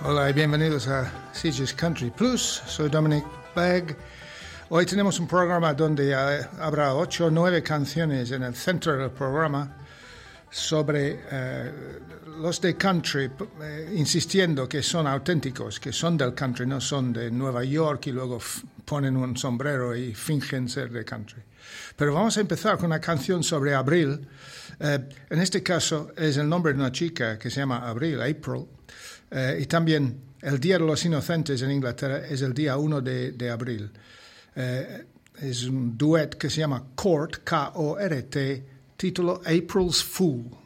Hola y bienvenidos a CJ's Country Plus. Soy Dominic Begg. Hoy tenemos un programa donde habrá 8 o 9 canciones en el centro del programa sobre los de country, insistiendo que son auténticos, que son del country, no son de Nueva York y luego ponen un sombrero y fingen ser de country. Pero vamos a empezar con una canción sobre Abril. En este caso es el nombre de una chica que se llama Abril, April. Y también el Día de los Inocentes en Inglaterra es el día 1 de abril. Es un duet que se llama Court, K-O-R-T, título April's Fool.